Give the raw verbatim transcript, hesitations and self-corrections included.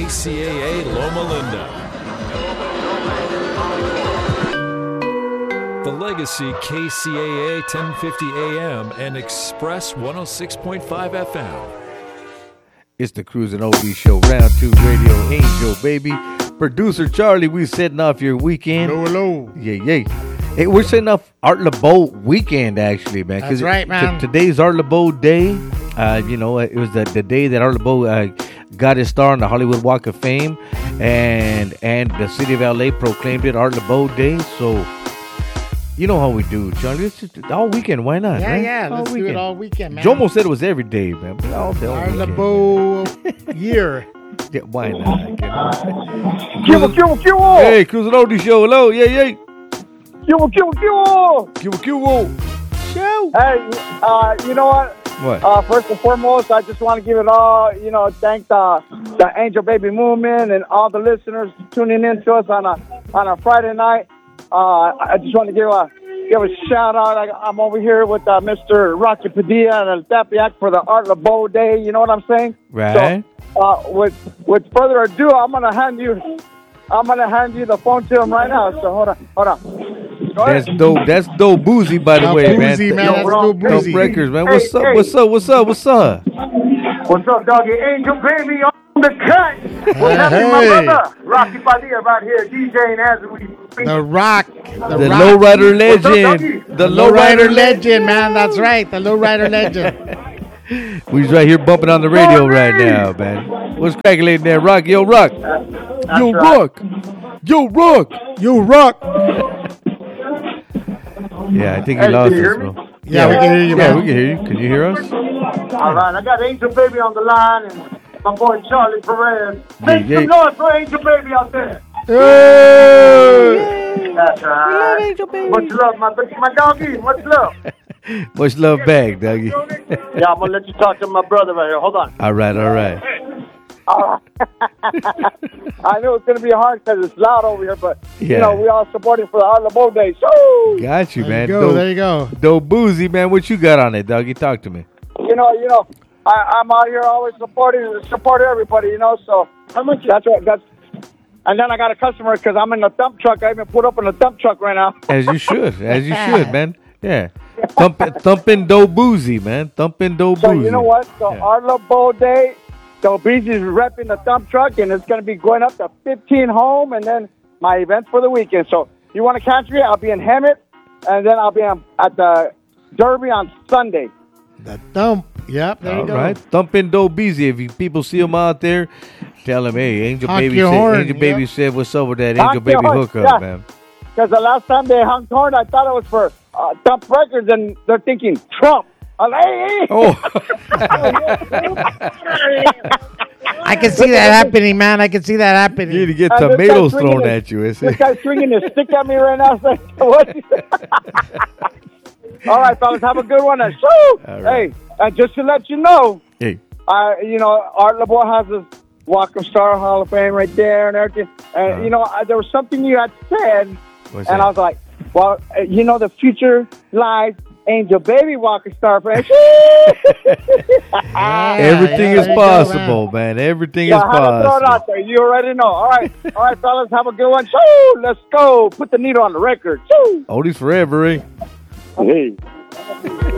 C A A Loma Linda. The Legacy K C A A ten fifty A M and Express one oh six point five F M. It's the Cruising Oldies Show, Round two Radio Angel, baby. Producer Charlie, we setting off your weekend. Hello, hello. Yeah, yeah. Hey, we're setting off Art LeBeau weekend, actually, man. That's right, man. T- today's Art LeBeau Day. Uh, you know, it was the, the day that Art LeBeau uh, got his star on the Hollywood Walk of Fame, and and the city of L A proclaimed it Art LeBeau Day. So, you know how we do, Charlie. It's just all weekend. Why not? Yeah, right? yeah. All Let's weekend. do it all weekend, man. Jomo said it was every day, man. But all day, all Art weekend, LeBeau year. Yeah, why not? Cuba, Cuba, Cuba! Hey, Cruising Oldies Show. Hello. Yeah, yeah. Cuba, Cuba, Cuba! Cuba, Cuba. Show. Hey, uh, you know what? What? Uh, first and foremost, I just want to give it all, you know, thank the the Angel Baby Movement and all the listeners tuning in to us on a on a Friday night. Uh, I just want to give a give a shout out. I, I'm over here with uh, Mister Rocky Padilla and El Tapiac for the Art LeBeau Day. You know what I'm saying? Right. So, uh, with with further ado, I'm gonna hand you I'm gonna hand you the phone to him right now. So hold on, hold on. That's dope. That's dope boozy, by the Dope way, boozy, man. man. That's dope Dope boozy. records, man. Hey, What's up? hey. What's up? What's up? What's up? What's up, doggy? Angel Baby on the cut. What's happening, my Hey. brother? Rocky Padilla right here, DJing as we speak. The Rock. The, The Rock. lowrider What's up, legend. doggy? The Lowrider lowrider legend, man. That's right. The Lowrider legend. legend. We's right here bumping on the radio right now, man. What's cracking there, Rock? Yo, Rock. Yo, right. Rock. Yo, Rock. You rock. Yeah, I think he Hey, lost can you us, hear me? bro. Yeah, we can hear you, Yeah, man. we can hear you. Can you hear us? All right, I got Angel Baby on the line and my boy Charlie Perez. Make Yeah, yeah. some noise for Angel Baby out there. Hey. That's right. Angel Baby. Much love, my my doggy. Much love. Much love back, Dougie. Yeah, I'm gonna let you talk to my brother right here. Hold on. All right, all right. Uh, I knew it's gonna be hard because it's loud over here, but Yeah. you know we all supporting for the Art LeBeau Day. So Got you, There man. you go. Dope, There you go. dope boozy, man. What you got on it, Dougie? Talk to me. you know, you know, I, I'm out here always supporting supporting everybody. You know, so how much? That's right. That's. And then I got a customer because I'm in the dump truck. I even put up in the dump truck right now. As you should. As you should, man. Yeah. Thumping, thumping dough boozy, man. Thumping dough So boozy. you know what? So Yeah. Art LeBeau Day, so Breezy is repping the dump truck, and it's going to be going up to fifteen home, and then my events for the weekend. So you want to catch me? I'll be in Hemet, and then I'll be on, at the Derby on Sunday. The thump. Yep. There All you go. right. Thumping dough busy. If you people see him out there, tell him, hey, Angel Honk Baby your said, horn, Angel yeah. Baby said, what's up with that Honk Angel your Baby horn, hookup, yeah. man? Because the last time they hung horn, I thought it was for uh, Dump Records, and they're thinking Trump. I'm like, hey, hey. Oh, I can see that happening, man. I can see that happening. you need to get And this tomatoes guy's thrown swinging at you. Is This it? guy's swinging his stick at me right now. It's like, what? All right, fellas, have a good one. And shoo! All right. Hey, and just to let you know, Hey, I, you know, Art LeBeau has his Walk of Star Hall of Fame right there and everything. And, Uh-huh. you know, I, there was something you had said, what's and that? I was like, well, uh, you know, the future lies Angel Baby Walk of Star Fame. Yeah, Everything yeah, is there you go, possible, man. Everything Yeah, is I had to throw it possible. out there. You already know. All right, all right, fellas, have a good one. Shoo! Let's go. Put the needle on the record. Shoo! Oldies forever, eh? Hey.